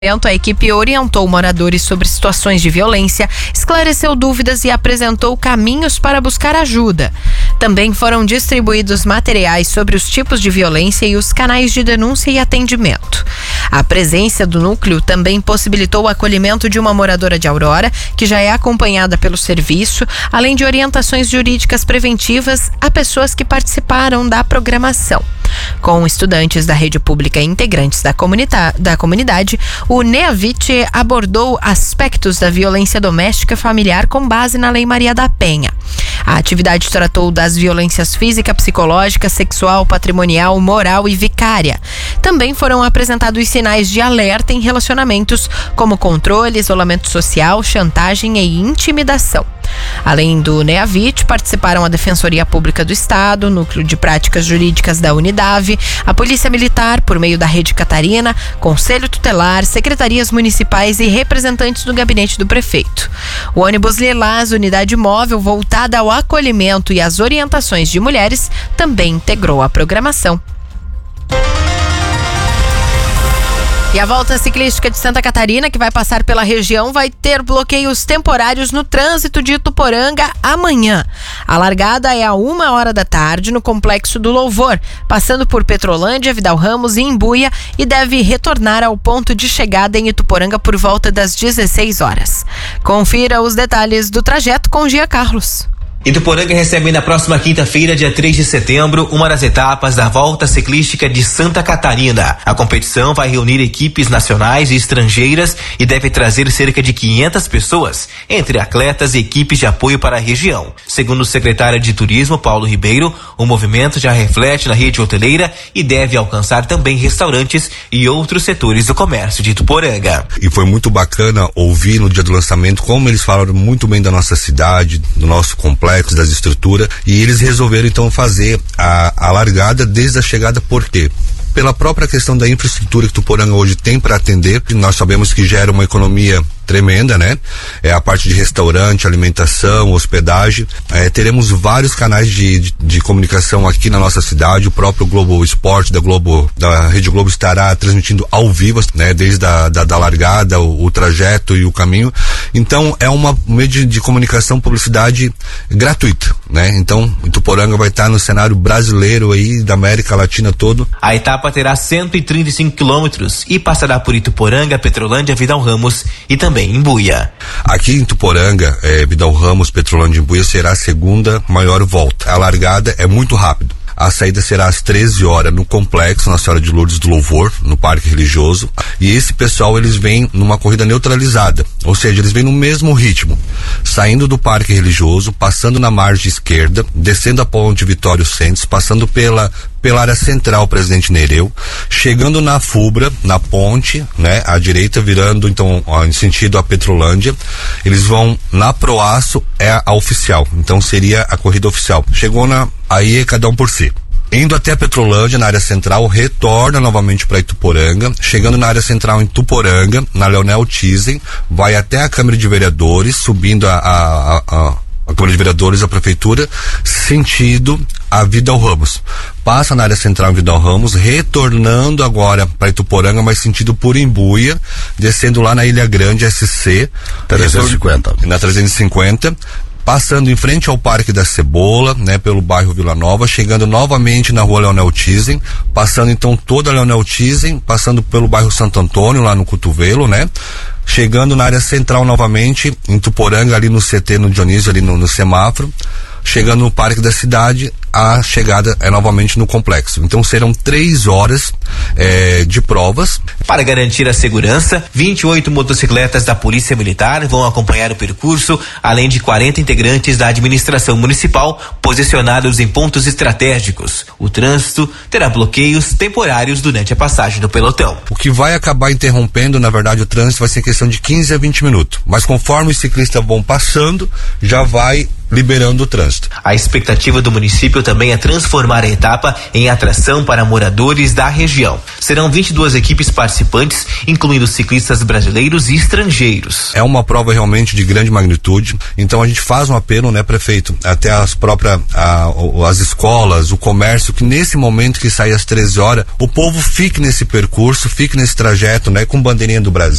A equipe orientou moradores sobre situações de violência, esclareceu dúvidas e apresentou caminhos para buscar ajuda. Também foram distribuídos materiais sobre os tipos de violência e os canais de denúncia e atendimento. A presença do núcleo também possibilitou o acolhimento de uma moradora de Aurora, que já é acompanhada pelo serviço, além de orientações jurídicas preventivas a pessoas que participaram da programação. Com estudantes da rede pública e integrantes da comunidade, o NEAVIT abordou aspectos da violência doméstica e familiar com base na Lei Maria da Penha. A atividade tratou das violências física, psicológica, sexual, patrimonial, moral e vicária. Também foram apresentados sinais de alerta em relacionamentos, como controle, isolamento social, chantagem e intimidação. Além do NEAVIT, participaram a Defensoria Pública do Estado, Núcleo de Práticas Jurídicas da Unidave, a Polícia Militar, por meio da Rede Catarina, Conselho Tutelar, secretarias municipais e representantes do gabinete do prefeito. O ônibus Lilás, unidade móvel voltada ao acolhimento e às orientações de mulheres, também integrou a programação. E a volta ciclística de Santa Catarina, que vai passar pela região, vai ter bloqueios temporários no trânsito de Ituporanga amanhã. A largada é a 1h da tarde no Complexo do Louvor, passando por Petrolândia, Vidal Ramos e Imbuia, e deve retornar ao ponto de chegada em Ituporanga por volta das 16 horas. Confira os detalhes do trajeto com Gia Carlos. Ituporanga recebe na próxima quinta-feira, dia 3 de setembro, uma das etapas da Volta Ciclística de Santa Catarina. A competição vai reunir equipes nacionais e estrangeiras e deve trazer cerca de 500 pessoas, entre atletas e equipes de apoio para a região. Segundo o secretário de Turismo, Paulo Ribeiro, o movimento já reflete na rede hoteleira e deve alcançar também restaurantes e outros setores do comércio de Ituporanga. E foi muito bacana ouvir no dia do lançamento como eles falaram muito bem da nossa cidade, do nosso complexo, das estruturas, e eles resolveram então fazer a largada desde a chegada. Por quê? Pela própria questão da infraestrutura que Ituporanga hoje tem para atender, nós sabemos que gera uma economia tremenda, né? É a parte de restaurante, alimentação, hospedagem. Teremos vários canais de comunicação aqui na nossa cidade. O próprio Globo Esporte da Rede Globo estará transmitindo ao vivo, né? Desde da largada, o trajeto e o caminho. Então é uma meio de comunicação, publicidade gratuita, né? Então Ituporanga vai estar no cenário brasileiro aí, da América Latina todo. A etapa terá 135 quilômetros e passará por Ituporanga, Petrolândia, Vidal Ramos e também Imbuia. Aqui em Ituporanga, Vidal Ramos, Petrolândia e Imbuia será a segunda maior volta. A largada é muito rápido. A saída será às 13 horas no Complexo Nossa Senhora de Lourdes do Louvor, no Parque Religioso. E esse pessoal, eles vêm numa corrida neutralizada, ou seja, eles vêm no mesmo ritmo, saindo do Parque Religioso, passando na margem esquerda, descendo a ponte Vitório Santos, passando pela área central Presidente Nereu, chegando na Fubra, na ponte, né, à direita, virando então em sentido a Petrolândia. Eles vão na Proaço, é a oficial, então seria a corrida oficial. Chegou aí é cada um por si. Indo até a Petrolândia, na área central, retorna novamente para Ituporanga, chegando na área central em Ituporanga, na Leonel Tizen, vai até a Câmara de Vereadores, subindo a Câmara de Vereadores, a Prefeitura, sentido a Vidal Ramos. Passa na área central em Vidal Ramos, retornando agora para Ituporanga, mas sentido por Imbuia, descendo lá na Ilha Grande, SC. 350. Na 350. Passando em frente ao Parque da Cebola, né, pelo bairro Vila Nova, chegando novamente na rua Leonel Tizen, passando então toda a Leonel Tizen, passando pelo bairro Santo Antônio, lá no Cotovelo, né? Chegando na área central novamente, em Ituporanga, ali no CT, no Dionísio, ali no semáforo. Chegando no Parque da Cidade, a chegada é novamente no complexo. Então serão 3 horas de provas. Para garantir a segurança, 28 motocicletas da Polícia Militar vão acompanhar o percurso, além de 40 integrantes da administração municipal posicionados em pontos estratégicos. O trânsito terá bloqueios temporários durante a passagem do pelotão. O que vai acabar interrompendo, na verdade, o trânsito vai ser questão de 15 a 20 minutos. Mas conforme os ciclistas vão passando, já vai liberando o trânsito. A expectativa do município objetivo também é transformar a etapa em atração para moradores da região. Serão 22 equipes participantes, incluindo ciclistas brasileiros e estrangeiros. É uma prova realmente de grande magnitude, então a gente faz um apelo, né, prefeito, até as próprias, as escolas, o comércio, que nesse momento que sair às 13 horas, o povo fique nesse percurso, fique nesse trajeto, né, com bandeirinha do Brasil.